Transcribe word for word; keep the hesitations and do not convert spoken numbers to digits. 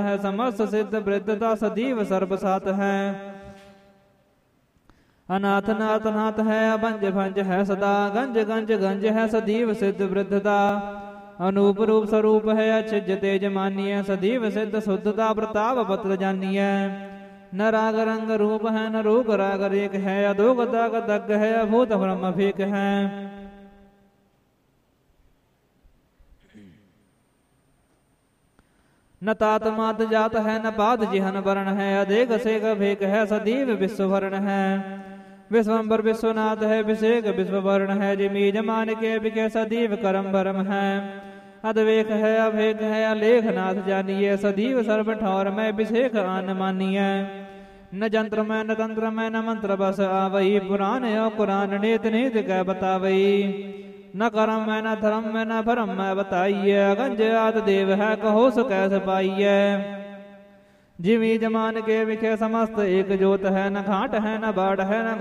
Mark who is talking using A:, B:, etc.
A: है समस्त सिद्ध वृद्धता सदीव सर्वसात है। अनाथ नाथ नाथ है अभंज भंज है सदा गंज गंज गंज है सदीव सिद्ध वृद्धता। अनूप रूप स्वरूप है अचिज तेज मानिय सदीव सिद्ध शुद्धता प्रताप पत्र जानिय। न राग रंग रूप है न रूप राग रेख है अधोग दाग दग है अभूत ब्रह्म फेक है। न तात मात जात है न पात जिहन वर्ण है अधेक सेक भेक है सदीव विश्व वर्ण है। विश्वम्बर विश्वनाथ है विषेक विश्व वर्ण है जिमी जमान के बिके सदीव करम भरम है। अद्वेक है अभेक है अलेख नाथ जानिए सदीव सर्व ठौर में विषेक आन मानिय। न जंत्र में न तंत्र में न मंत्र बस आवई पुराण और कुरान नेत नेत कह बतावई। न कर्म में न धर्म में न भरम में बताइए गंज आद देव है कहो सो कैसे पाइए। जिमी जमान के विखे समस्त एक जोत है न घाट है न बाढ़ है न